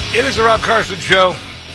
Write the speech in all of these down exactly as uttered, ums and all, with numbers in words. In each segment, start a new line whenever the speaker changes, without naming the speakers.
It is the Rob Carson Show.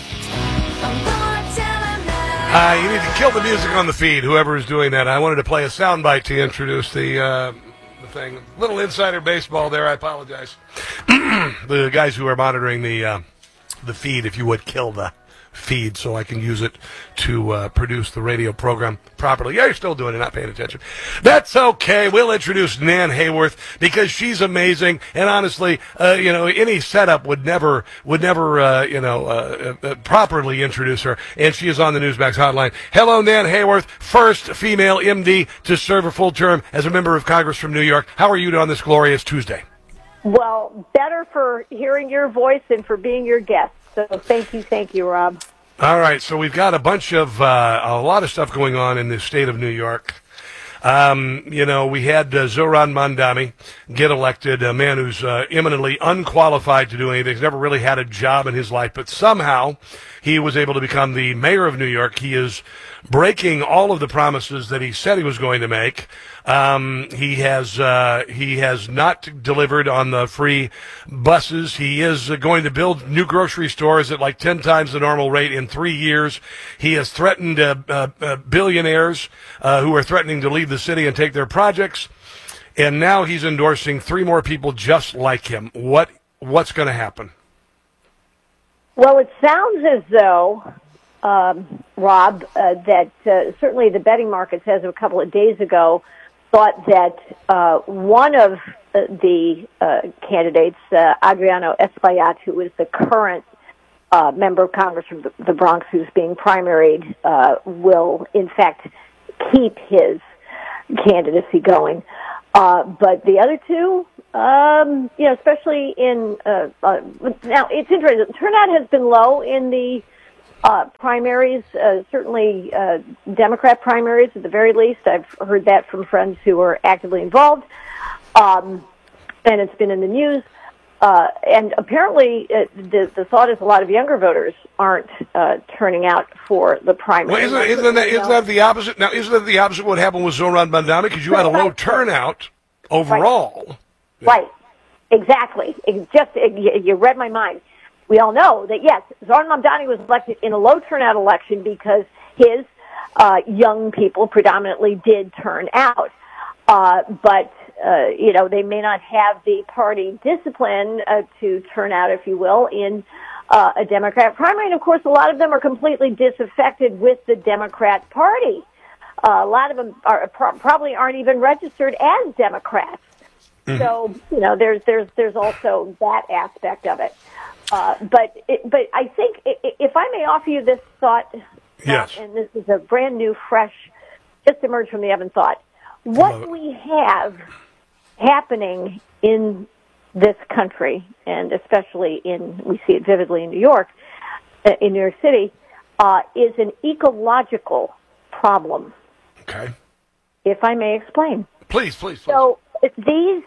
Uh, you need to kill the music on the feed, whoever is doing that. I wanted to play a soundbite to introduce the, uh, the thing. Little insider baseball there, I apologize. The guys who are monitoring the, uh, the feed, if you would, kill the feed so I can use it to uh, produce the radio program properly. Yeah, you're still doing it, not paying attention. That's okay. We'll introduce Nan Hayworth because she's amazing, and honestly, uh, you know, any setup would never would never uh, you know uh, uh, properly introduce her, and she is on the Newsmax hotline. Hello, Nan Hayworth, first female M D to serve a full term as a member of Congress from New York. How are you on this glorious Tuesday?
Well, better for hearing your voice and for being your guest. So thank you, thank you, Rob.
All right, so we've got a bunch of, uh, a lot of stuff going on in the state of New York. Um, you know, we had uh, Zohran Mamdani get elected, a man who's uh, eminently unqualified to do anything. He's never really had a job in his life, but somehow he was able to become the mayor of New York. He is breaking all of the promises that he said he was going to make. Um, he has uh, he has not delivered on the free buses. He is uh, going to build new grocery stores at like ten times the normal rate in three years. He has threatened uh, uh, uh, billionaires uh, who are threatening to leave the city and take their projects. And now he's endorsing three more people just like him. What what's going to happen?
Well, it sounds as though, um, Rob, uh, that uh, certainly the betting markets, as of a couple of days ago, thought that uh, one of uh, the uh, candidates, uh, Adriano Espaillat, who is the current uh, member of Congress from the, the Bronx who's being primaried, uh, will, in fact, keep his candidacy going. Uh, but the other two, um, you know, especially in, uh, uh, now it's interesting, turnout has been low in the uh, primaries, uh, certainly uh, Democrat primaries at the very least. I've heard that from friends who are actively involved, um, and it's been in the news. Uh, and apparently uh, the, the thought is a lot of younger voters aren't uh, turning out for the primary.
Well, isn't, isn't, that, isn't that the opposite? Now, isn't that the opposite of what happened with Zohran Mamdani? Because you had a low turnout overall.
Right. right. Exactly. It's just you, you read my mind. We all know that, yes, Zohran Mamdani was elected in a low turnout election because his uh, young people predominantly did turn out. Uh, but Uh, you know, they may not have the party discipline uh, to turn out, if you will, in uh, a Democrat primary. And, of course, a lot of them are completely disaffected with the Democrat Party. Uh, a lot of them are pro- probably aren't even registered as Democrats. Mm-hmm. So, you know, there's there's there's also that aspect of it. Uh, but it, but I think if I may offer you this thought,
yes,
and this is a brand new, fresh, just emerged from the oven thought. What we have happening in this country, and especially in, we see it vividly in New York, uh, in New York City, uh, is an ecological problem.
Okay.
If I may explain.
Please, please, please.
So it's these,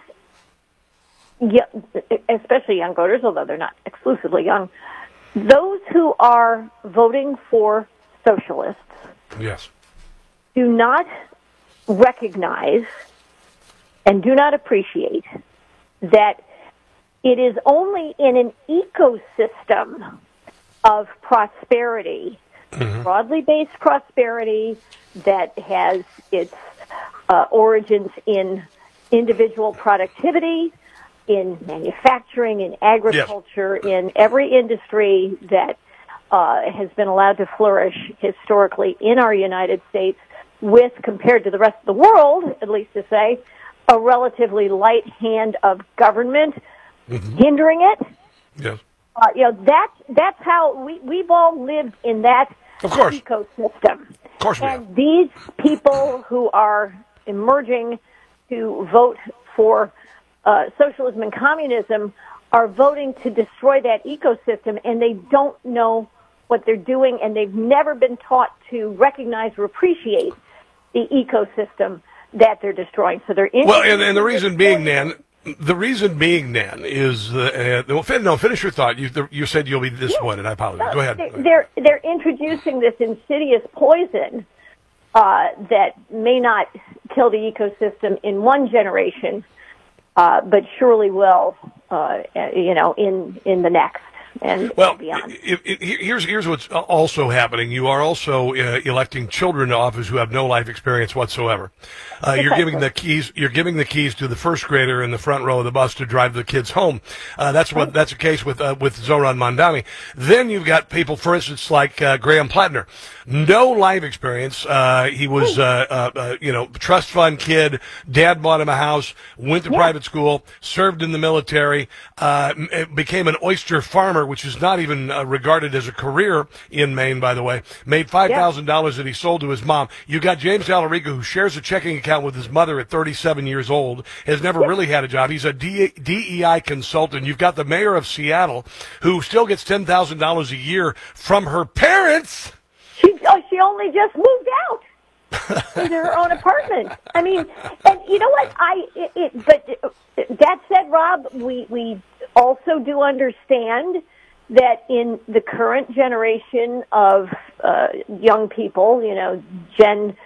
especially young voters, although they're not exclusively young, those who are voting for socialists
yes,
do not recognize and do not appreciate that it is only in an ecosystem of prosperity, mm-hmm. broadly based prosperity that has its uh, origins in individual productivity, in manufacturing, in agriculture, yes. in every industry that uh, has been allowed to flourish historically in our United States with, compared to the rest of the world, at least to say, a relatively light hand of government mm-hmm. hindering it.
Yes.
Uh, you know, that's, that's how we, we've all lived in that
of course.
ecosystem.
Of course we
And
have.
these people who are emerging to vote for uh, socialism and communism are voting to destroy that ecosystem, and they don't know what they're doing, and they've never been taught to recognize or appreciate the ecosystem that they're destroying. So they're
well, and, and the reason being, Nan, the reason being, Nan, is uh, uh, no. Finish your thought. You the, you said you'll be disappointed. Yeah. I apologize. Go ahead.
They're they're introducing this insidious poison uh, that may not kill the ecosystem in one generation, uh, but surely will, uh, you know, in in the next. and
Well,
beyond.
It, it, here's here's what's also happening. You are also uh, electing children to office who have no life experience whatsoever. Uh, you're giving the keys. You're giving the keys to the first grader in the front row of the bus to drive the kids home. Uh, that's what that's the case with uh, with Zohran Mamdani. Then you've got people, for instance, like uh, Graham Plattner, no life experience. Uh, he was uh, uh, uh, you know trust fund kid. Dad bought him a house. Went to
Yeah.
private school. Served in the military. Uh, became an oyster farmer, which is not even uh, regarded as a career in Maine, by the way. Made five thousand dollars that he sold to his mom. You got James Allarica, who shares a checking account with his mother at thirty-seven years old, has never really had a job. He's a D- DEI consultant. You've got the mayor of Seattle, who still gets ten thousand dollars a year from her parents.
She oh, she only just moved out into her own apartment. I mean, and you know what? I it, it but that said, Rob, we we also do understand that in the current generation of uh, young people, you know, Gen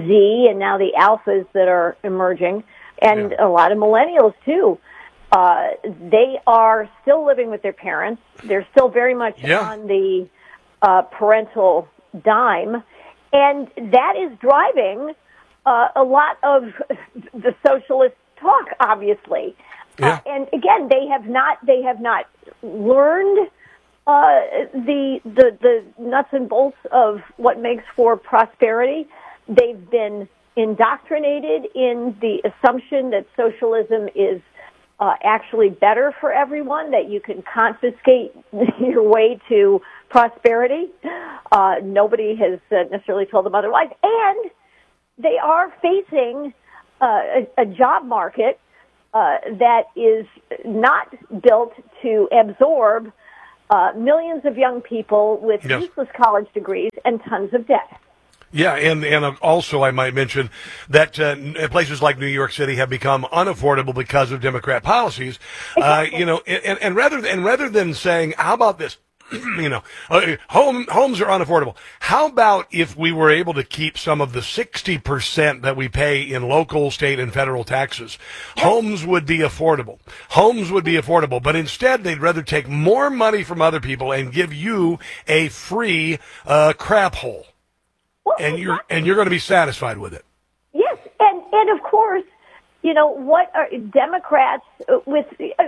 Z and now the alphas that are emerging, and
Yeah.
a lot of millennials too, uh, they are still living with their parents. They're still very much
Yeah.
on the uh, parental dime, and that is driving uh, a lot of the socialist talk, obviously.
Yeah.
Uh, and again, they have not they have not learned uh, the the the nuts and bolts of what makes for prosperity. They've been indoctrinated in the assumption that socialism is uh, actually better for everyone, that you can confiscate your way to prosperity. Uh, nobody has uh, necessarily told them otherwise. And they are facing uh, a, a job market uh, that is not built to absorb uh, millions of young people with
Yes.
useless college degrees and tons of debt.
Yeah, and and also I might mention that uh, places like New York City have become unaffordable because of Democrat policies. Uh, you know, and, and rather and rather than saying, how about this? You know, uh, home homes are unaffordable. How about if we were able to keep some of the sixty percent that we pay in local, state, and federal taxes? Homes would be affordable. Homes would be affordable, but instead they'd rather take more money from other people and give you a free uh, crap hole.
Well,
And you're and you're going to be satisfied with it.
Yes, and and of course, you know what are Democrats uh, with uh,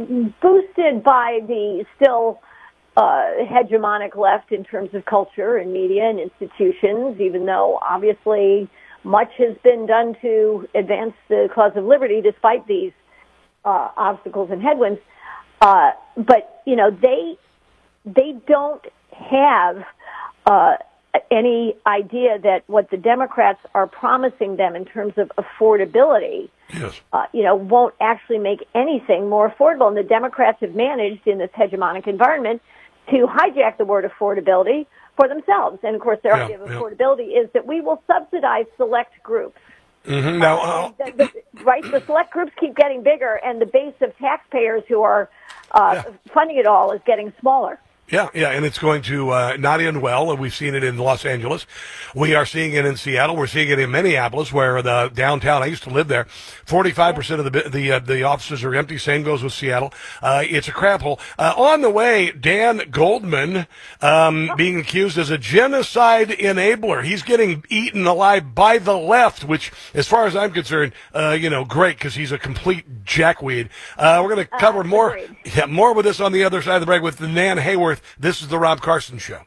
boosted by the still uh, hegemonic left in terms of culture and media and institutions, even though obviously much has been done to advance the cause of liberty despite these uh, obstacles and headwinds. Uh, but you know they they don't have Uh, any idea that what the Democrats are promising them in terms of affordability,
Yes.
uh, you know, won't actually make anything more affordable. And the Democrats have managed in this hegemonic environment to hijack the word affordability for themselves. And of course, their
Yeah,
idea of
yeah.
affordability is that we will subsidize select groups.
Mm-hmm. Now, uh,
The, the, right, the select groups keep getting bigger, and the base of taxpayers who are uh,
Yeah.
funding it all is getting smaller.
yeah, yeah, and it's going to uh, not end well. We've seen it in Los Angeles. We are seeing it in Seattle. We're seeing it in Minneapolis, where the downtown. I used to live there. Forty-five percent of the bi- the uh, the offices are empty. Same goes with Seattle. Uh, it's a crap hole. Uh, on the way, Dan Goldman um, being accused as a genocide enabler. He's getting eaten alive by the left, which, as far as I'm concerned, uh, you know, great because he's a complete jackweed. Uh, we're going to cover more,
agreed.
yeah, more with this on the other side of the break with Nan Hayworth. This is the Rob Carson Show.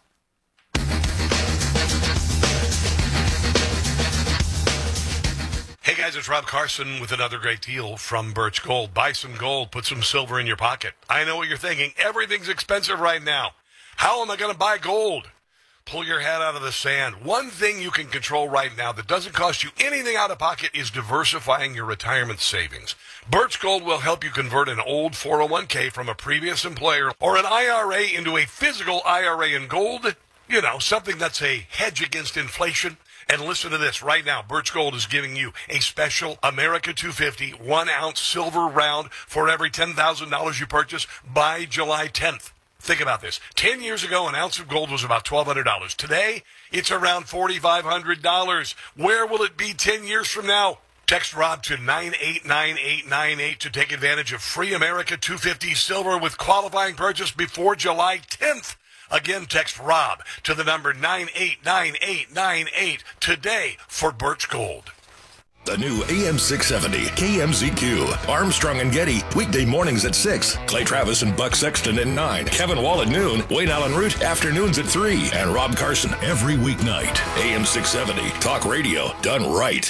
Hey guys, it's Rob Carson with another great deal from Birch Gold. Buy some gold, put some silver in your pocket. I know what you're thinking. Everything's expensive right now. How am I going to buy gold? Pull your head out of the sand. One thing you can control right now that doesn't cost you anything out of pocket is diversifying your retirement savings. Birch Gold will help you convert an old four oh one k from a previous employer or an I R A into a physical I R A in gold. You know, something that's a hedge against inflation. And listen to this right now. Birch Gold is giving you a special America two fifty one ounce silver round for every ten thousand dollars you purchase by July tenth. Think about this. Ten years ago, an ounce of gold was about twelve hundred dollars. Today, it's around forty-five hundred dollars. Where will it be ten years from now? Text Rob to nine eight nine eight nine eight to take advantage of free America two fifty Silver with qualifying purchase before July tenth. Again, text Rob to the number nine eight nine eight nine eight today for Birch Gold.
The new A M six seventy K M Z Q. Armstrong and Getty, weekday mornings at six. Clay Travis and Buck Sexton at nine. Kevin Wall at noon. Wayne Allen Root, afternoons at three. And Rob Carson every weeknight. A M six seventy, talk radio done right.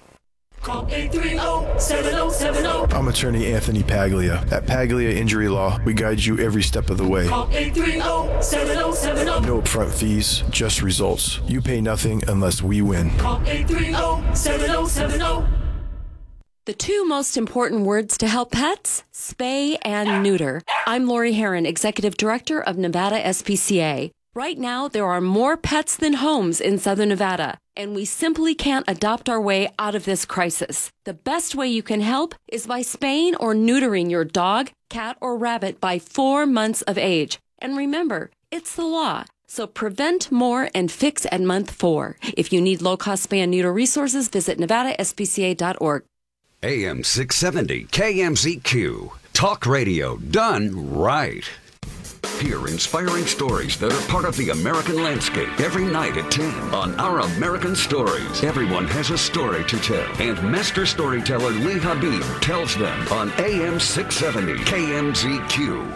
Call eight three zero, seven zero seven zero.
I'm attorney Anthony Paglia. At Paglia Injury Law, we guide you every step of the way.
Call eight three zero, seven zero seven zero.
No upfront fees, just results. You pay nothing unless we win.
Call eight three zero, seven zero seven zero.
The two most important words to help pets? Spay and neuter. I'm Lori Heron, Executive Director of Nevada S P C A. Right now, there are more pets than homes in Southern Nevada, and we simply can't adopt our way out of this crisis. The best way you can help is by spaying or neutering your dog, cat, or rabbit by four months of age. And remember, it's the law. So prevent more and fix at month four. If you need low-cost spay and neuter resources, visit nevada s p c a dot org.
A M six seventy K M Z Q. Talk radio done right. Hear inspiring stories that are part of the American landscape every night at ten on Our American Stories. Everyone has a story to tell, and master storyteller Lee Habib tells them on A M six seventy K M Z Q.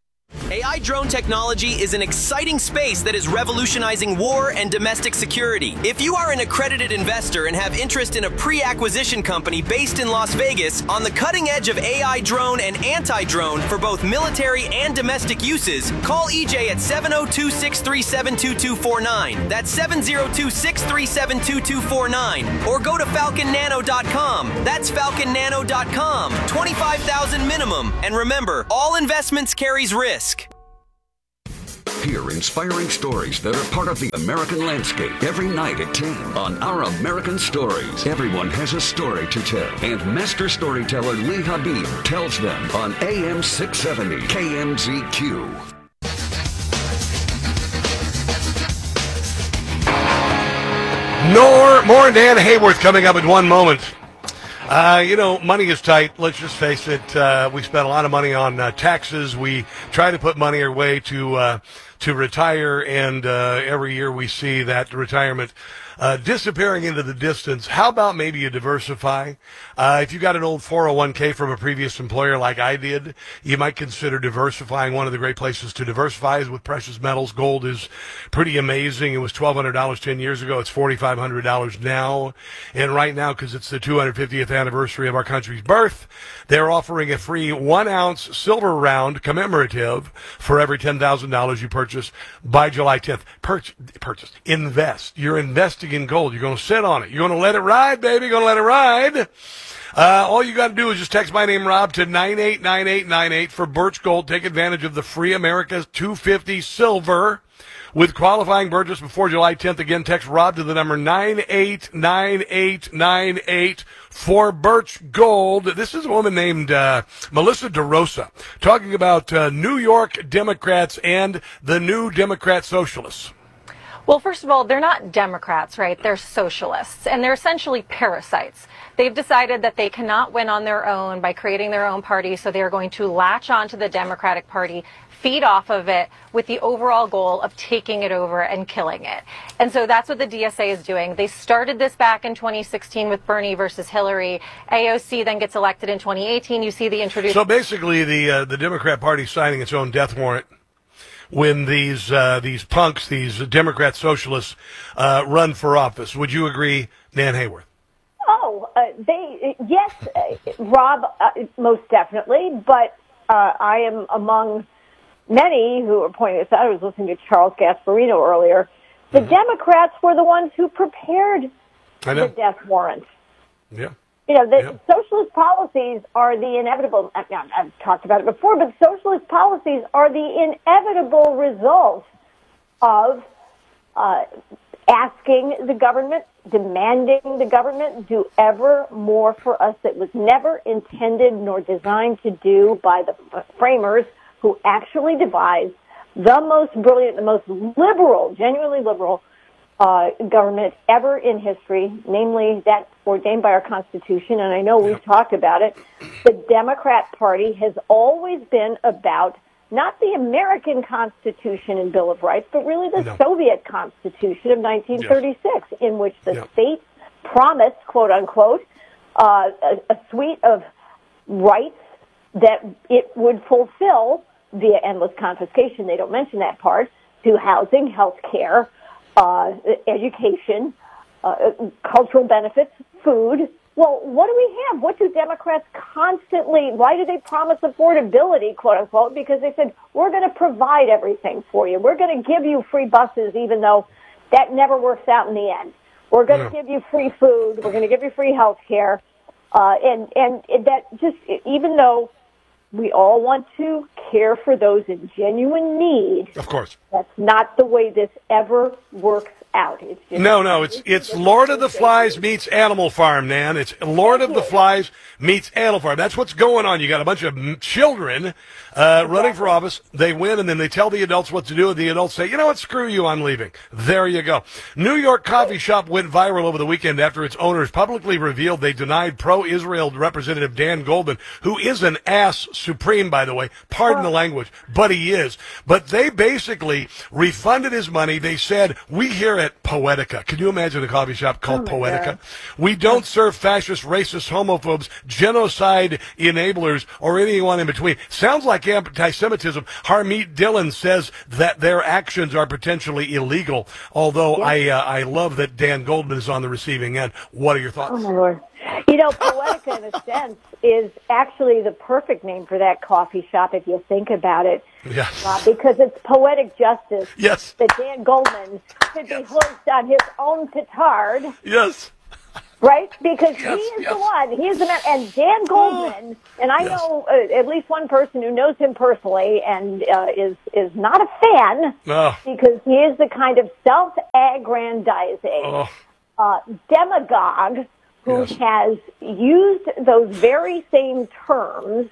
A I drone technology is an exciting space that is revolutionizing war and domestic security. If you are an accredited investor and have interest in a pre-acquisition company based in Las Vegas on the cutting edge of A I drone and anti-drone for both military and domestic uses, call E J at seven oh two, six three seven, two two four nine. That's seven oh two, six three seven, two two four nine. Or go to falcon nano dot com. That's falcon nano dot com. twenty-five thousand dollars minimum. And remember, all investments carries risk.
Hear inspiring stories that are part of the American landscape every night at ten on Our American Stories. Everyone has a story to tell, and master storyteller Lee Habib tells them on A M six seventy K M Z Q.
More, more Dan Hayworth coming up in one moment. Uh, you know, money is tight. Let's just face it. Uh, we spend a lot of money on uh, taxes. We try to put money our way to uh, to retire, and uh, every year we see that retirement uh, disappearing into the distance. How about maybe you diversify? Uh, if you got an old four oh one k from a previous employer like I did, you might consider diversifying. One of the great places to diversify is with precious metals. Gold is pretty amazing. It was twelve hundred dollars ten years ago. It's forty-five hundred dollars now. And right now, because it's the two hundred fiftieth anniversary of our country's birth, they're offering a free one-ounce silver round commemorative for every ten thousand dollars you purchase by July tenth. Purchase, purchase, invest. You're investing in gold. You're going to sit on it. You're going to let it ride, baby. You're going to let it ride. Uh, all you got to do is just text my name, Rob, to nine eight nine eight nine eight for Birch Gold. Take advantage of the free America's two fifty silver with qualifying purchase before July tenth. Again, text Rob to the number nine eight nine eight nine eight for Birch Gold. This is a woman named uh, Melissa DeRosa talking about uh, New York Democrats and the new Democrat Socialists.
Well, first of all, they're not Democrats, right? They're socialists, and they're essentially parasites. They've decided that they cannot win on their own by creating their own party, so they're going to latch onto the Democratic Party, feed off of it with the overall goal of taking it over and killing it. And so that's what the D S A is doing. They started this back in twenty sixteen with Bernie versus Hillary. A O C then gets elected in twenty eighteen. You see the introduction.
So basically, the uh, the Democrat Party signing its own death warrant when these uh, these punks, these Democrat socialists, uh, run for office. Would you agree, Nan Hayworth?
Oh, uh, they yes, uh, Rob, uh, most definitely. But uh, I am among many who are pointing this out. I was listening to Charles Gasparino earlier. The mm-hmm. Democrats were the ones who prepared the death warrant.
Yeah.
You know, the
yeah.
socialist policies are the inevitable. I've, I've talked about it before, but socialist policies are the inevitable result of uh, asking the government, demanding the government do ever more for us that was never intended nor designed to do by the framers who actually devised the most brilliant, the most liberal, genuinely liberal uh, government ever in history, namely that ordained by our Constitution, and I know we've talked about it. The Democrat Party has always been about not the American Constitution and Bill of Rights, but really the
No.
Soviet Constitution of nineteen thirty-six,
Yes.
in which the
Yeah.
states promised, quote unquote, uh, a, a suite of rights that it would fulfill via endless confiscation. They don't mention that part, to housing, health care, uh, education, uh, cultural benefits, food. Well, what do we have? What do Democrats constantly, why do they promise affordability, quote unquote? Because they said, we're going to provide everything for you. We're going to give you free buses, even though that never works out in the end. We're going to
Yeah.
give you free food. We're going to give you free health care. Uh, and, and that just, even though we all want to care for those in genuine need,
Of course.
that's not the way this ever works out. It's just
No, no, it's it's Lord of the Flies meets Animal Farm, Nan. It's Lord of the Flies meets Animal Farm. That's what's going on. You got a bunch of m- children uh, running for office. They win, and then they tell the adults what to do, and the adults say, you know what, screw you, I'm leaving. There you go. New York coffee shop went viral over the weekend after its owners publicly revealed they denied pro-Israel Representative Dan Goldman, who is an ass supreme, by the way, pardon the language, but he is. But they basically refunded his money. They said, we here at Poetica, can you imagine a coffee shop called
Oh, my
Poetica?
God.
We don't serve fascist, racist, homophobes, genocide enablers, or anyone in between. Sounds like anti-Semitism. Harmeet Dillon says that their actions are potentially illegal, although I uh, I love that Dan Goldman is on the receiving end. What are your thoughts?
Oh, my Lord. You know, Poetica, in a sense, is actually the perfect name for that coffee shop if you think about it.
Yes.
Uh, because it's poetic justice
Yes.
that Dan Goldman should be hoist on his own petard,
Yes.
right? Because
Yes,
he is
yes.
the one. He is the man. And Dan Goldman, and I
Yes.
know uh, at least one person who knows him personally and uh, is, is not a fan
Oh.
because he is the kind of self-aggrandizing
Oh.
uh, demagogue who
Yes.
has used those very same terms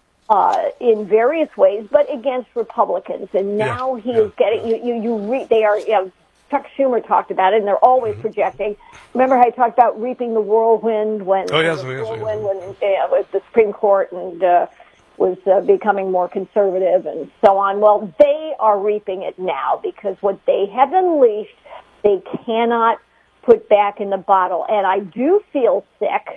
uh, in various ways, but against Republicans. And now
Yeah,
he
yeah,
is getting you. You, you re, they are. You know, Chuck Schumer talked about it, and they're always
Mm-hmm.
projecting. Remember how I talked about reaping the whirlwind when
Oh, yes,
the
yes, yes.
whirlwind when uh, with the Supreme Court and uh, was uh, becoming more conservative and so on. Well, they are reaping it now because what they have unleashed, they cannot put back in the bottle. And I do feel sick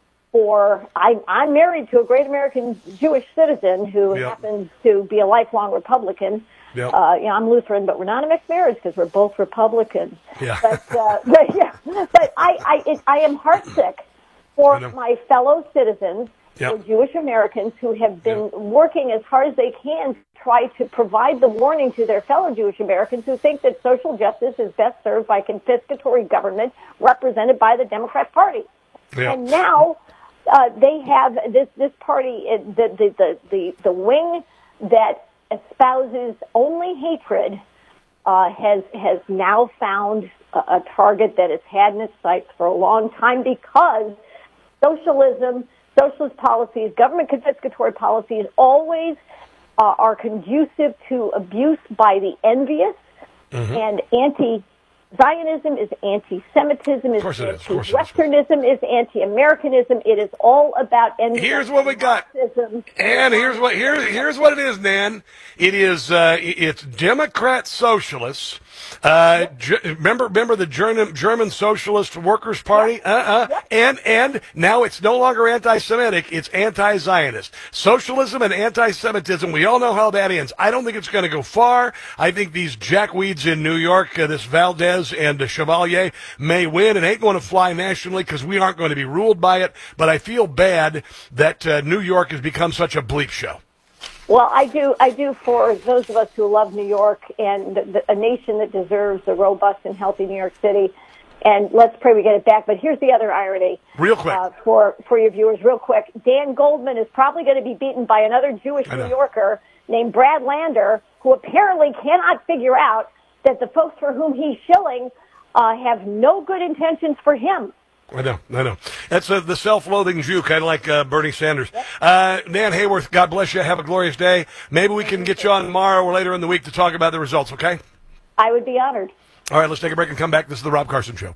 for, I, I'm married to a great American Jewish citizen who
Yep.
happens to be a lifelong Republican.
Yep.
Uh, you know, I'm Lutheran, but we're not a mixed marriage because we're both Republicans.
Yeah.
But, uh, but, yeah, but I, I, it, I am heartsick for
I know.
my fellow citizens,
Yep.
for Jewish Americans who have been
Yep.
working as hard as they can to try to provide the warning to their fellow Jewish Americans who think that social justice is best served by confiscatory government represented by the Democrat Party.
Yeah.
And now uh, they have this this party, uh, the, the the the the wing that espouses only hatred, uh, has has now found a, a target that it's had in its sights for a long time because socialism, socialist policies, government confiscatory policies always uh, are conducive to abuse by the envious, and anti. Zionism is anti-Semitism, is
course it is, of course it is.
anti-Westernism, is anti-Americanism. It is all about envy.
Here's what we got.
Marxism.
And here's what here here's what it is, Nan. It is uh, it's Democrat socialists. Uh, Ge- remember remember the German German Socialist Workers Party? Uh uh. And and now it's no longer anti-Semitic. It's anti-Zionist. Socialism and anti-Semitism. We all know how that ends. I don't think it's going to go far. I think these jackweeds in New York, uh, this Valdez and uh, Chevalier, may win. It ain't going to fly nationally because we aren't going to be ruled by it. But I feel bad that uh, New York has become such a bleep show.
Well, I do. I do for those of us who love New York and the, the, a nation that deserves a robust and healthy New York City. And let's pray we get it back. But here's the other irony.
Real quick.
Uh, for, for your viewers, real quick. Dan Goldman is probably going to be beaten by another Jewish
I know.
New Yorker named Brad Lander, who apparently cannot figure out that the folks for whom he's shilling uh, have no good intentions for him.
I know, I know. That's uh, the self-loathing Jew, kind of like uh, Bernie Sanders. Uh, Nan Hayworth, God bless you. Have a glorious day. Maybe we can get you on tomorrow or later in the week to talk about the results, okay?
I would be honored.
All right, let's take a break and come back. This is the Rob Carson Show.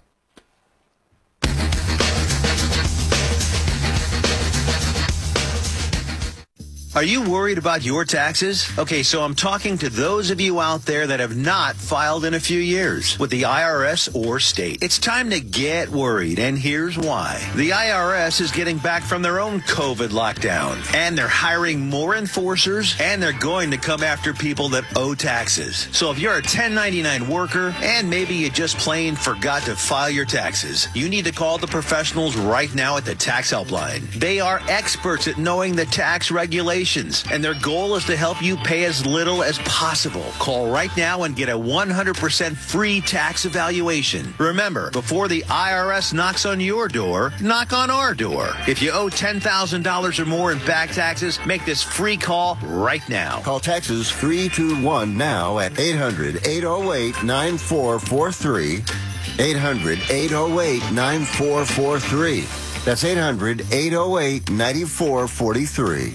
Are you worried about your taxes? Okay, so I'm talking to those of you out there that have not filed in a few years with the I R S or state. It's time to get worried, and here's why. The I R S is getting back from their own COVID lockdown, and they're hiring more enforcers, and they're going to come after people that owe taxes. So if you're a ten ninety-nine worker, and maybe you just plain forgot to file your taxes, you need to call the professionals right now at the Tax Helpline. They are experts at knowing the tax regulations, and their goal is to help you pay as little as possible. Call right now and get a one hundred percent free tax evaluation. Remember, before the I R S knocks on your door, knock on our door. If you owe ten thousand dollars or more in back taxes, make this free call right now.
Call Texas three two one now at eight hundred, eight oh eight, nine four four three. eight hundred, eight oh eight, nine four four three. That's eight hundred, eight oh eight, nine four four three.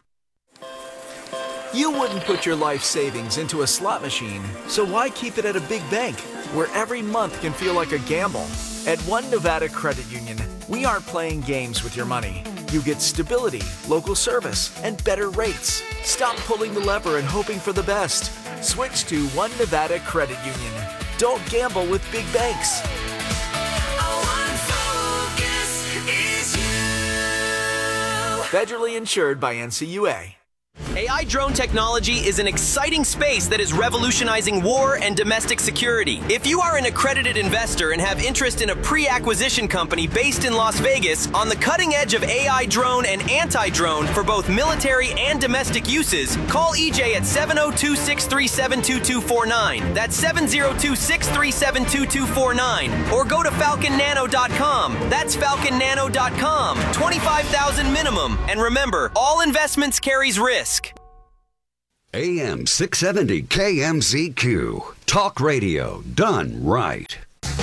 You wouldn't put your life savings into a slot machine, so why keep it at a big bank, where every month can feel like a gamble? At One Nevada Credit Union, we aren't playing games with your money. You get stability, local service, and better rates. Stop pulling the lever and hoping for the best. Switch to One Nevada Credit Union. Don't gamble with big banks. Federally insured by N C U A.
A I drone technology is an exciting space that is revolutionizing war and domestic security. If you are an accredited investor and have interest in a pre-acquisition company based in Las Vegas on the cutting edge of A I drone and anti-drone for both military and domestic uses, call E J at seven oh two, six three seven, two two four nine. That's seven oh two, six three seven, two two four nine. Or go to falcon nano dot com. That's falcon nano dot com. twenty-five thousand dollars minimum. And remember, all investments carries risk.
A M six seventy K M Z Q. Talk radio done right.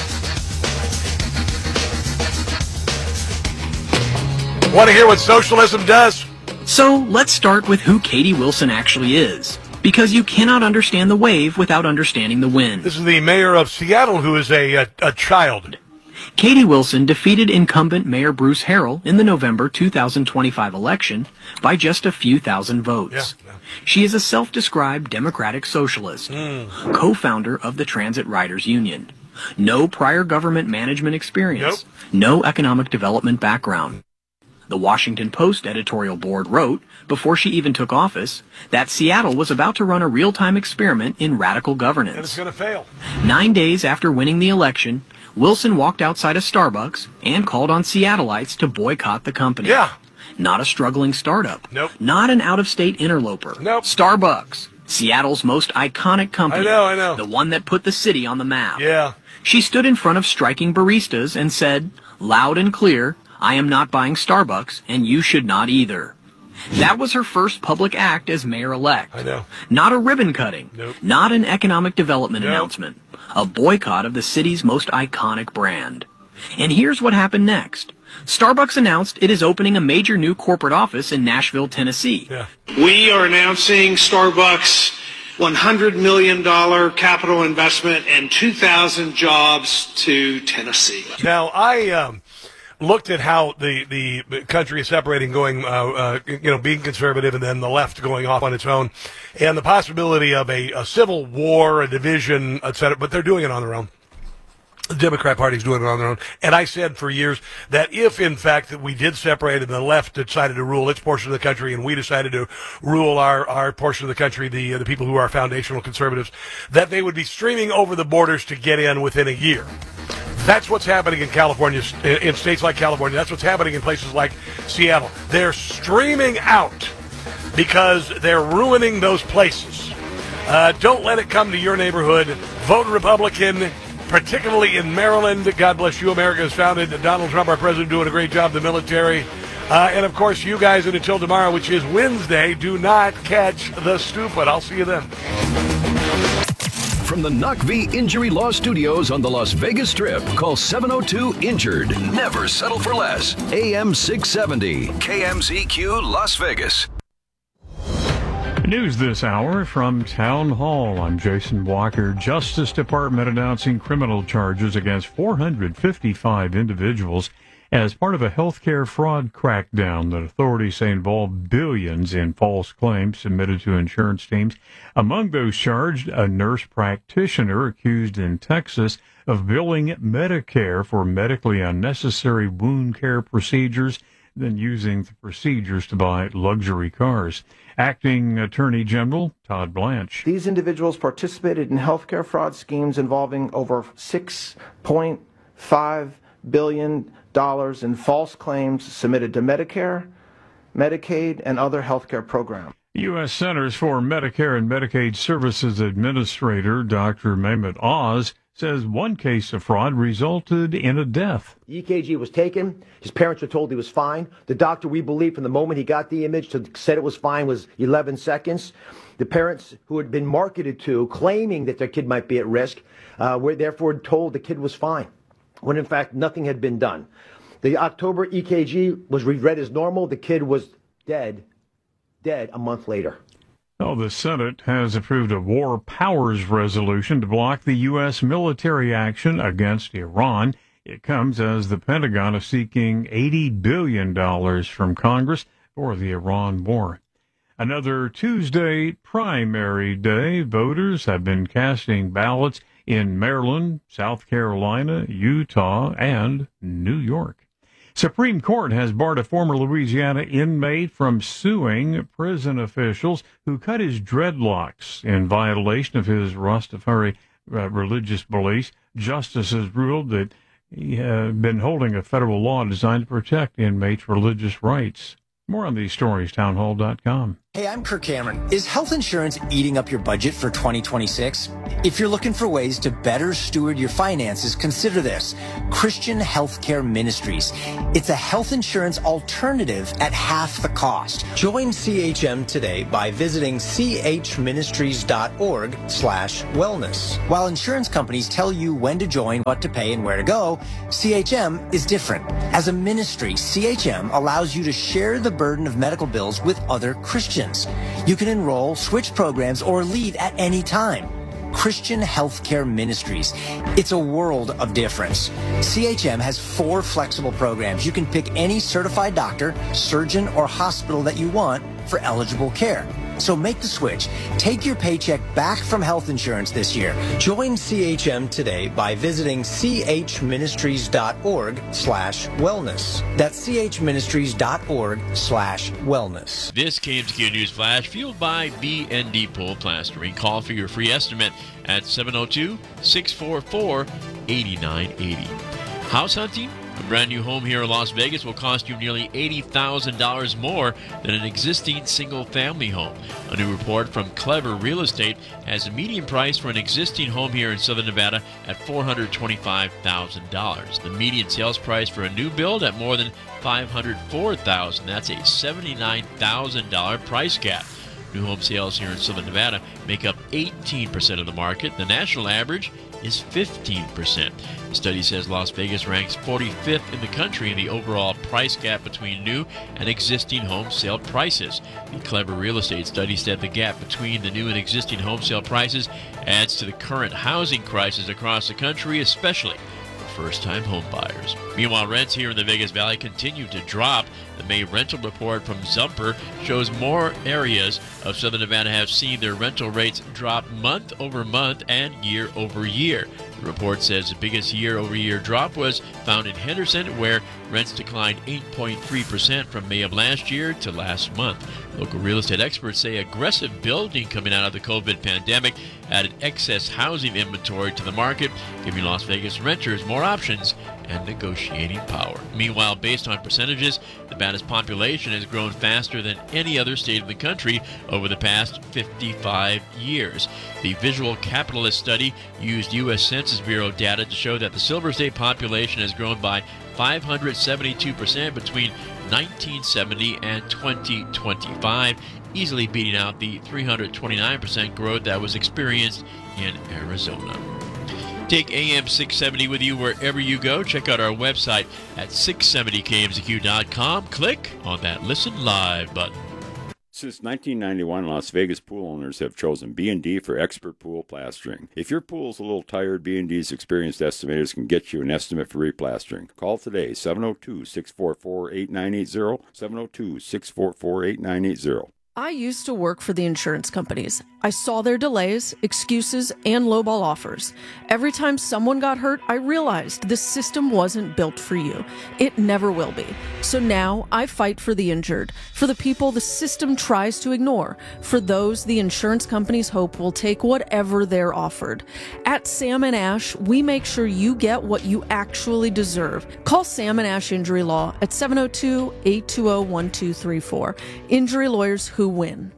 Want to hear what socialism does?
So let's start with who Katie Wilson actually is, because you cannot understand the wave without understanding the wind.
This is the mayor of Seattle, who is a, a, a child.
Katie Wilson defeated incumbent Mayor Bruce Harrell in the November two thousand twenty-five election by just a few thousand votes.
Yeah, yeah.
She is a self-described democratic socialist,
mm.
co-founder of the Transit Riders Union. No prior government management experience,
nope.
No economic development background. The Washington Post editorial board wrote, before she even took office, that Seattle was about to run a real-time experiment in radical governance.
And it's going to fail.
Nine days after winning the election, Wilson walked outside a Starbucks and called on Seattleites to boycott the company.
Yeah.
Not a struggling startup.
Nope.
Not an out-of-state interloper.
Nope.
Starbucks, Seattle's most iconic company.
I know, I know.
The one that put the city on the map.
Yeah.
She stood in front of striking baristas and said, loud and clear, I am not buying Starbucks, and you should not either. That was her first public act as mayor-elect.
I know.
Not a ribbon cutting.
Nope.
Not an economic development
Nope.
announcement. A boycott of the city's most iconic brand. And here's what happened next. Starbucks announced it is opening a major new corporate office in Nashville, Tennessee.
Yeah.
We are announcing Starbucks' one hundred million dollars capital investment and two thousand jobs to Tennessee.
Now, I um, looked at how the, the country is separating, going, uh, uh, you know, being conservative and then the left going off on its own, and the possibility of a, a civil war, a division, et cetera, but they're doing it on their own. The Democrat Party's doing it on their own. And I said for years that if, in fact, that we did separate and the left decided to rule its portion of the country and we decided to rule our, our portion of the country, the, uh, the people who are foundational conservatives, that they would be streaming over the borders to get in within a year. That's what's happening in California, in states like California. That's what's happening in places like Seattle. They're streaming out because they're ruining those places. Uh, don't let it come to your neighborhood. Vote Republican, particularly in Maryland. God bless you, America is founded. Donald Trump, our president, doing a great job. The military. Uh, and, of course, you guys, and until tomorrow, which is Wednesday, do not catch the stupid. I'll see you then.
From the Knock V Injury Law Studios on the Las Vegas Strip, call seven oh two injured. Never settle for less. A M six seventy, K M Z Q, Las Vegas.
News this hour from Town Hall. I'm Jason Walker. Justice Department announcing criminal charges against four hundred fifty-five individuals as part of a healthcare fraud crackdown that authorities say involved billions in false claims submitted to insurance teams. Among those charged, a nurse practitioner accused in Texas of billing Medicare for medically unnecessary wound care procedures, then using the procedures to buy luxury cars. Acting Attorney General Todd Blanche.
These individuals participated in healthcare fraud schemes involving over six point five billion dollars in false claims submitted to Medicare, Medicaid, and other healthcare programs.
U S Centers for Medicare and Medicaid Services Administrator Doctor Mehmet Oz says one case of fraud resulted in a death.
The E K G was taken. His parents were told he was fine. The doctor, we believe, from the moment he got the image to said it was fine was eleven seconds. The parents who had been marketed to, claiming that their kid might be at risk, uh, were therefore told the kid was fine, when in fact nothing had been done. The October E K G was read as normal. The kid was dead, dead a month later.
Well, the Senate has approved a war powers resolution to block the U S military action against Iran. It comes as the Pentagon is seeking eighty billion dollars from Congress for the Iran war. Another Tuesday primary day. Voters have been casting ballots in Maryland, South Carolina, Utah, and New York. Supreme Court has barred a former Louisiana inmate from suing prison officials who cut his dreadlocks in violation of his Rastafari uh, religious beliefs. Justices ruled that he had been holding a federal law designed to protect inmates' religious rights. More on these stories, townhall dot com.
Hey, I'm Kirk Cameron. Is health insurance eating up your budget for twenty twenty-six? If you're looking for ways to better steward your finances, consider this. Christian Healthcare Ministries. It's a health insurance alternative at half the cost. Join C H M today by visiting c h ministries dot org slash wellness. While insurance companies tell you when to join, what to pay, and where to go, C H M is different. As a ministry, C H M allows you to share the burden of medical bills with other Christians. You can enroll, switch programs, or leave at any time. Christian Healthcare Ministries. It's a world of difference. C H M has four flexible programs. You can pick any certified doctor, surgeon, or hospital that you want for eligible care. So make the switch. Take your paycheck back from health insurance this year. Join C H M today by visiting c h ministries dot org slash wellness. That's c h ministries dot org slash wellness.
This K M Z Q News Flash fueled by B and D Pole Plastering. Call for your free estimate at seven oh two, six four four, eight nine eight oh. House hunting? A brand new home here in Las Vegas will cost you nearly eighty thousand dollars more than an existing single-family home. A new report from Clever Real Estate has a median price for an existing home here in Southern Nevada at four hundred twenty-five thousand dollars. The median sales price for a new build at more than five hundred four thousand dollars. That's a seventy-nine thousand dollars price gap. New home sales here in Southern Nevada make up eighteen percent of the market. The national average is fifteen percent. The study says Las Vegas ranks forty-fifth in the country in the overall price gap between new and existing home sale prices. The Clever Real Estate study said the gap between the new and existing home sale prices adds to the current housing crisis across the country, especially for first-time home buyers. Meanwhile, rents here in the Vegas Valley continue to drop. The May rental report from Zumper shows more areas of Southern Nevada have seen their rental rates drop month over month and year over year. The report says the biggest year-over-year drop was found in Henderson, where rents declined eight point three percent from May of last year to last month. Local real estate experts say aggressive building coming out of the COVID pandemic added excess housing inventory to the market, giving Las Vegas renters more options and negotiating power. Meanwhile, based on percentages, Nevada's population has grown faster than any other state in the country over the past fifty-five years. The Visual Capitalist study used U S Census Bureau data to show that the Silver State population has grown by five hundred seventy-two percent between nineteen seventy and twenty twenty-five, easily beating out the three hundred twenty-nine percent growth that was experienced in Arizona. Take A M six seventy with you wherever you go. Check out our website at six seventy K M Z Q dot com. Click on that Listen Live button.
Since nineteen ninety-one, Las Vegas pool owners have chosen B and D for expert pool plastering. If your pool's a little tired, B and D's experienced estimators can get you an estimate for replastering. Call today, seven oh two, six four four, eight nine eight zero, seven oh two, six four four, eight nine eight zero.
I used to work for the insurance companies. I saw their delays, excuses, and lowball offers. Every time someone got hurt, I realized this system wasn't built for you. It never will be. So now I fight for the injured, for the people the system tries to ignore, for those the insurance companies hope will take whatever they're offered. At Sam and Ash, we make sure you get what you actually deserve. Call Sam and Ash Injury Law at seven oh two, eight two oh, one two three four. Injury lawyers who win.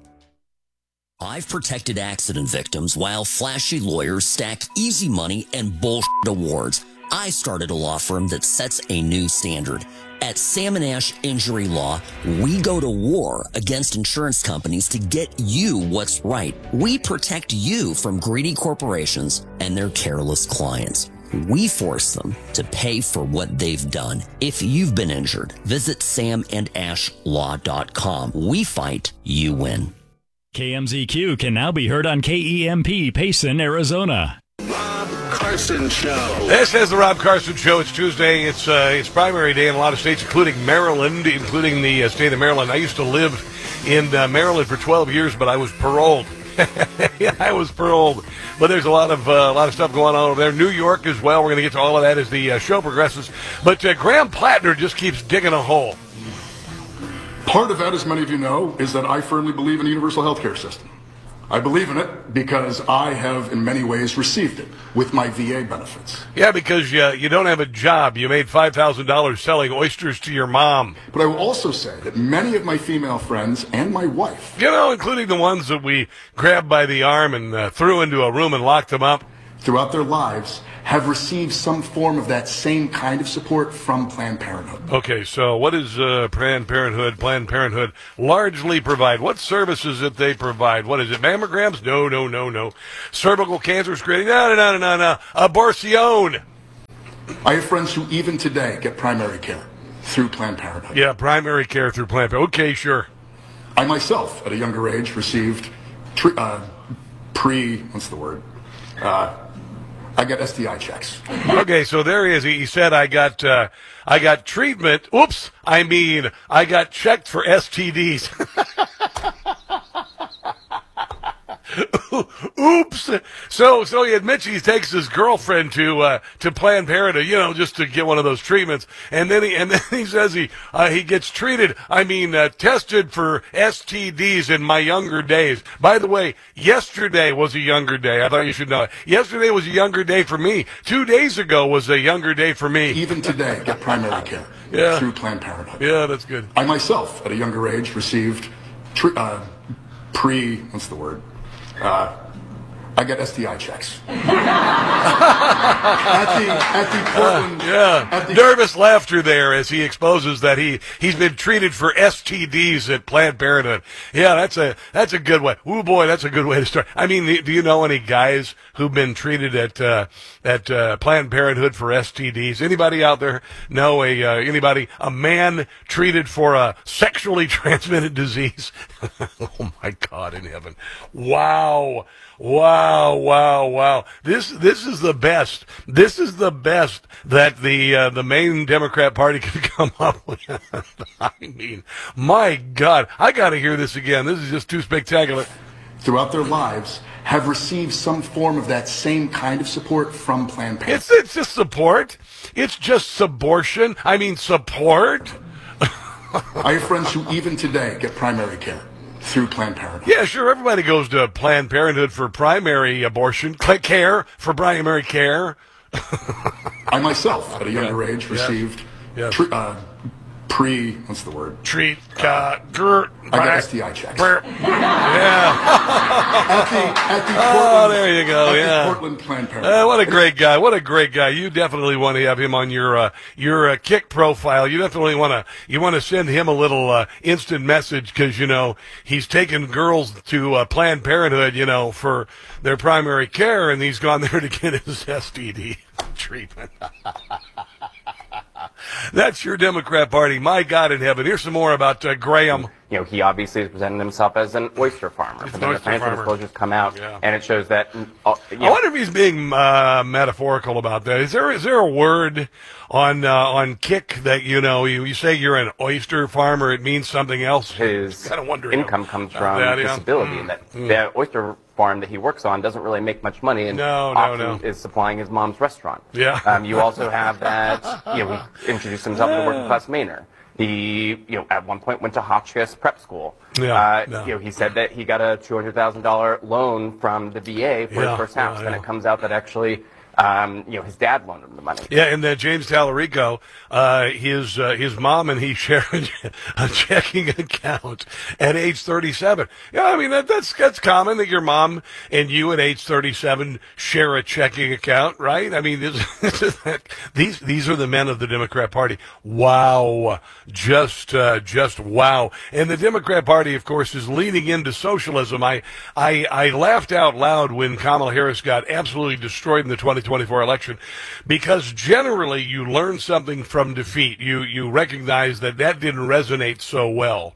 I've protected accident victims while flashy lawyers stack easy money and bullshit awards. I started a law firm that sets a new standard. At Sam and Ash Injury Law, we go to war against insurance companies to get you what's right. We protect you from greedy corporations and their careless clients. We force them to pay for what they've done. If you've been injured, visit sam and ash law dot com. We fight, you win.
K M Z Q can now be heard on K E M P, Payson, Arizona.
Rob Carson Show. This is the Rob Carson Show. It's Tuesday. It's uh, it's primary day in a lot of states, including Maryland, including the uh, state of Maryland. I used to live in uh, Maryland for twelve years, but I was paroled. yeah, I was paroled. But there's a lot of uh, a lot of stuff going on over there. New York as well. We're going to get to all of that as the uh, show progresses. But uh, Graham Plattner just keeps digging a hole.
Part of that, as many of you know, is that I firmly believe in a universal health care system. I believe in it because I have, in many ways, received it with my V A benefits.
Yeah, because you, you don't have a job. You made five thousand dollars selling oysters to your mom.
But I will also say that many of my female friends and my wife,
you know, including the ones that we grabbed by the arm and uh, threw into a room and locked them up,
throughout their lives, have received some form of that same kind of support from Planned Parenthood.
Okay, so what does uh, Planned Parenthood, Planned Parenthood largely provide? What services that they provide? What is it, mammograms? No, no, no, no. Cervical cancer screening? No, no, no, no, no. Abortion.
I have friends who even today get primary care through Planned Parenthood.
Yeah, primary care through Planned Parenthood. Okay, sure.
I myself, at a younger age, received tre- uh, pre, what's the word? Uh, I got S T I checks.
Okay, so there he is. He said, "I got, uh, I got treatment." Oops, I mean, I got checked for S T Ds. Oops. So, so he admits he takes his girlfriend to uh, to Planned Parenthood, you know, just to get one of those treatments, and then he and then he says he uh, he gets treated. I mean, uh, tested for S T Ds in my younger days. By the way, yesterday was a younger day. I thought you should know. Yesterday was a younger day for me. Two days ago was a younger day for me.
Even today, get primary care
yeah.
through Planned Parenthood.
Yeah, that's good.
I myself, at a younger age, received tre- uh, pre. What's the word? Uh, I got S T I checks. at the at the Portland.
Uh, yeah,
at the,
nervous laughter there as he exposes that he he's been treated for S T Ds at Planned Parenthood. Yeah, that's a that's a good way. Ooh boy, that's a good way to start. I mean, do you know any guys who've been treated at uh, at uh, Planned Parenthood for S T Ds? Anybody out there know a uh, anybody a man treated for a sexually transmitted disease? Oh my God in heaven! Wow. Wow, wow, wow. This this is the best. This is the best that the uh, the main Democrat Party could come up with. I mean, my God. I got to hear this again. This is just too spectacular.
Throughout their lives, have received some form of that same kind of support from Planned Parenthood.
It's, it's just support. It's just subortion. I mean, support.
I have friends who even today get primary care through Planned Parenthood.
Yeah, sure. Everybody goes to Planned Parenthood for primary abortion care, for primary care.
I myself, at a younger yeah. age, received
yeah. Yeah.
Tre- uh, pre, what's the word?
Treat, uh, gr-
I got S T I checks.
Brr. Yeah.
at the, at the
oh,
Portland,
there you go.
At
yeah.
the Portland Planned Parenthood.
Uh, what a great guy. What a great guy. You definitely want to have him on your, uh, your, uh, kick profile. You definitely want to, you want to send him a little, uh, instant message because, you know, he's taken girls to, uh, Planned Parenthood, you know, for their primary care and he's gone there to get his S T D treatment. That's your Democrat Party. My God in heaven. Here's some more about uh, Graham.
You know, he obviously has presented himself as an oyster farmer.
He's
But
an
then the
oyster
financial
farmer.
disclosures come out,
Yeah.
and it shows that. Uh, you
I
know,
wonder if he's being uh, metaphorical about that. Is there is there a word on uh, on Kick that you know you, you say you're an oyster farmer? It means something else.
his
Kind of wondering
income comes
about
from
that, yeah.
disability,
Mm.
and that
Mm.
the oyster farm that he works on doesn't really make much money, and
No, no,
often
no.
is supplying his mom's restaurant.
Yeah.
Um, you also have that. You know, he introduced himself as a working class Mainer. He, you know, at one point went to Hotchkiss Prep School.
Yeah,
Uh,
yeah.
You know, he said that he got a two hundred thousand dollar loan from the V A for
Yeah,
his first house.
yeah,
Then
yeah.
it comes out that actually, um, you know, his dad loaned him the money.
Yeah, and uh, James Tallarico, uh, his uh, his mom and he share a checking account at age thirty-seven. Yeah, I mean that, that's that's common that your mom and you at age thirty-seven share a checking account, right? I mean, this, this is that, these these are the men of the Democrat Party. Wow, just uh, just wow. And the Democrat Party, of course, is leaning into socialism. I I I laughed out loud when Kamala Harris got absolutely destroyed in the twenty twenty-four election, because generally you learn something from defeat. You you recognize that that didn't resonate so well,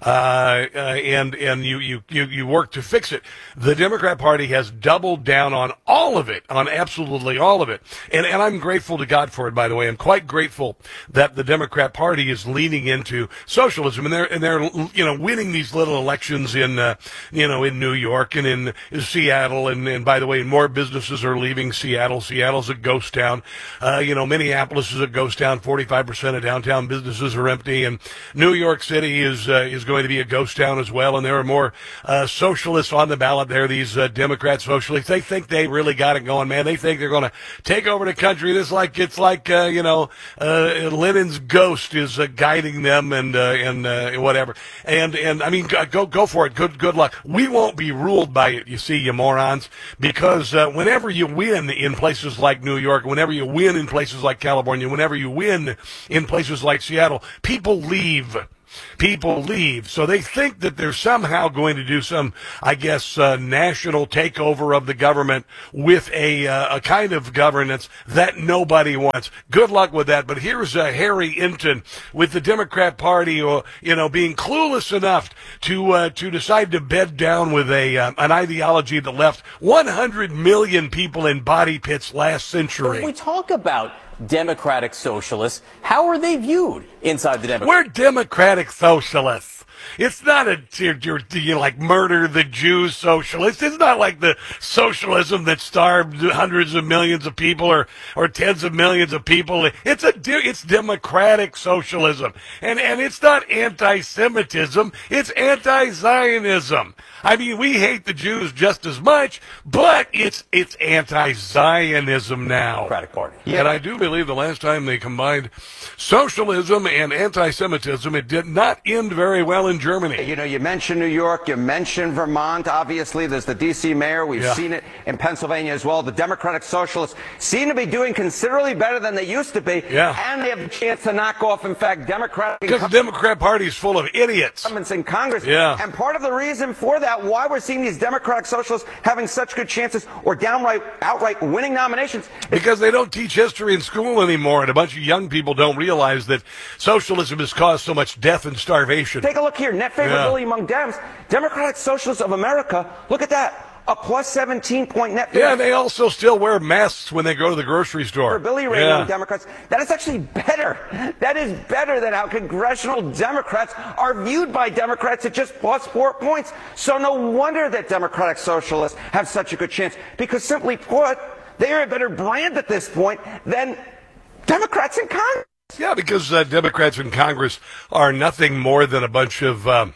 uh, uh, and and you, you you you work to fix it. The Democrat Party has doubled down on all of it, on absolutely all of it, and and I'm grateful to God for it. By the way, I'm quite grateful that the Democrat Party is leaning into socialism, and they're and they're you know winning these little elections in uh, you know in New York and in Seattle, and and by the way, more businesses are leaving Seattle. Seattle's a ghost town. Uh, you know, Minneapolis is a ghost town. forty-five percent of downtown businesses are empty, and New York City is uh, is going to be a ghost town as well. And there are more uh, socialists on the ballot there. These uh, Democrat socialists, they think they really got it going, man. They think they're going to take over the country. This like it's like uh, you know uh, Lenin's ghost is uh, guiding them, and uh, and uh, whatever. And and I mean, go go for it. Good good luck. We won't be ruled by it. You see, you morons, because uh, whenever you win in places like New York, whenever you win in places like California, whenever you win in places like Seattle, people leave. People leave. So they think that they're somehow going to do some, I guess, uh, national takeover of the government with a uh, a kind of governance that nobody wants. Good luck with that. But here's uh, Harry Inton with the Democrat Party, or you know, being clueless enough to uh, to decide to bed down with a uh, an ideology that left one hundred million people in body pits last century.
When we talk about democratic socialists, how are they viewed inside the Democrat?
We're democratic socialists. It's not a you're, you're, you like murder the Jews socialist. It's not like the socialism that starved hundreds of millions of people or or tens of millions of people. It's a it's democratic socialism, and and it's not anti-Semitism. It's anti-Zionism. I mean, we hate the Jews just as much, but it's it's anti-Zionism now.
Democratic Party.
And I do believe the last time they combined socialism and anti-Semitism, it did not end very well in Germany.
You know, you mentioned New York, you mentioned Vermont. Obviously, there's the D C mayor. We've
Yeah.
seen it in Pennsylvania as well. The Democratic Socialists seem to be doing considerably better than they used to be.
Yeah.
And they have a chance to knock off, in fact, Democratic
Because the Democrat Party is full of idiots.
in Congress.
Yeah.
And part of the reason for that, why we're seeing these Democratic Socialists having such good chances or downright, outright winning nominations.
Because they don't teach history in school anymore, and a bunch of young people don't realize that socialism has caused so much death and starvation.
Take a look here. Net favorability among Dems. Democratic Socialists of America, look at that. A plus seventeen point net
Yeah, they also still wear masks when they go to the grocery store.
favorability rating
Yeah.
on Democrats. That is actually better. That is better than how congressional Democrats are viewed by Democrats at just plus four points. So no wonder that Democratic Socialists have such a good chance. Because simply put, they are a better brand at this point than Democrats in Congress.
Yeah, because uh, Democrats in Congress are nothing more than a bunch of um,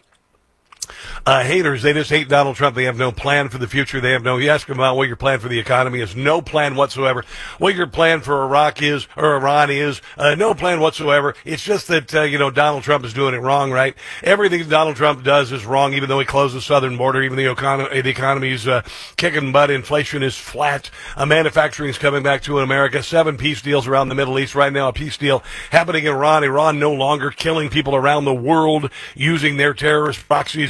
uh, haters. They just hate Donald Trump. They have no plan for the future. They have no, you ask them about what your plan for the economy is, no plan whatsoever. What your plan for Iraq is, or Iran is, uh, no plan whatsoever. It's just that, uh, you know, Donald Trump is doing it wrong, right? Everything Donald Trump does is wrong, even though he closed the southern border, even though the economy, the economy's uh, kicking butt, inflation is flat, uh, manufacturing is coming back to America, seven peace deals around the Middle East right now, a peace deal happening in Iran. Iran no longer killing people around the world using their terrorist proxies to murder people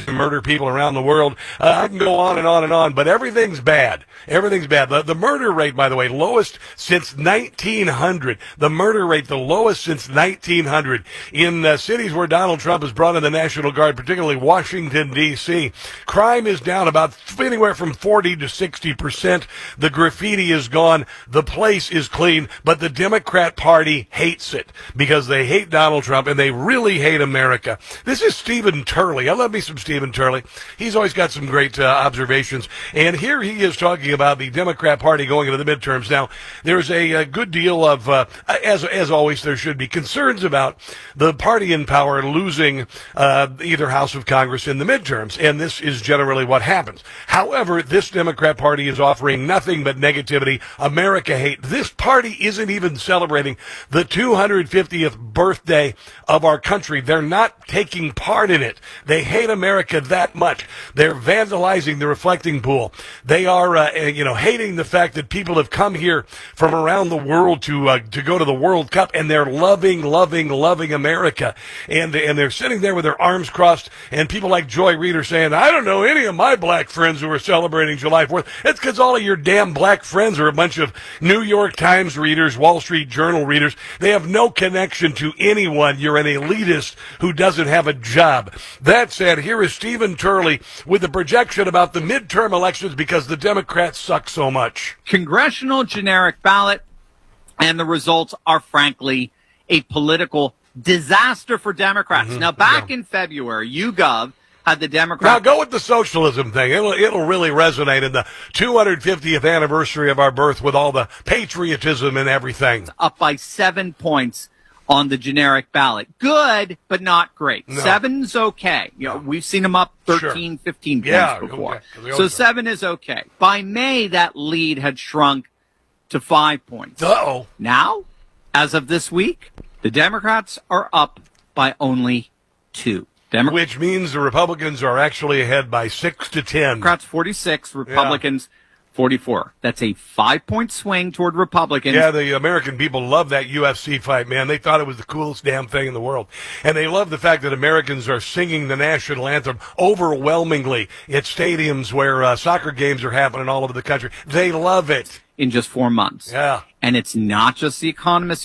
people around the world. Uh, I can go on and on and on, but everything's bad. Everything's bad. The, the murder rate, by the way, lowest since nineteen hundred. The murder rate, the lowest since nineteen hundred. In uh, cities where Donald Trump has brought in the National Guard, particularly Washington, D C, crime is down about anywhere from forty to sixty percent. The graffiti is gone. The place is clean, but the Democrat Party hates it because they hate Donald Trump and they really hate America. This is Stephen Turley. I love me some Stephen Turley. He's always got some great uh, observations. And here he is talking about the Democrat Party going into the midterms. Now, there's a, a good deal of, uh, as as always, there should be concerns about the party in power losing uh, either House of Congress in the midterms. And this is generally what happens. However, this Democrat Party is offering nothing but negativity, America hate. This party isn't even celebrating the two hundred fiftieth birthday of our country. They're not taking part in it. They hate America that much. They're vandalizing the reflecting pool. They are, uh, you know, hating the fact that people have come here from around the world to uh, to go to the World Cup, and they're loving, loving, loving America. And and they're sitting there with their arms crossed, and people like Joy Reid are saying, I don't know any of my black friends who are celebrating July fourth. It's because all of your damn black friends are a bunch of New York Times readers, Wall Street Journal readers. They have no connection to anyone. You're an elitist who doesn't have a job. That said, here is Stephen Turley with the projection about the midterm elections because the Democrats suck so much.
Congressional generic ballot, and the results are frankly a political disaster for Democrats.
Mm-hmm.
Now, back yeah. in February, YouGov had the Democrats.
Now go with the socialism thing. It'll, it'll really resonate in the two hundred fiftieth anniversary of our birth with all the patriotism and everything.
Up by seven points on the generic ballot. Good, but not great. No. Seven's okay. You know, we've seen them up thirteen, sure. fifteen points
yeah,
before.
Okay.
So seven is okay. By May, that lead had shrunk to five points.
Uh-oh.
Now, as of this week, the Democrats are up by only two. Demo-
Which means the Republicans are actually ahead by six to ten.
Democrats forty-six, Republicans yeah. forty-four. That's a five-point swing toward Republicans.
Yeah, the American people love that U F C fight, man. They thought it was the coolest damn thing in the world. And they love the fact that Americans are singing the national anthem overwhelmingly at stadiums where uh, soccer games are happening all over the country. They love it.
In just four months.
Yeah.
And it's not just the economists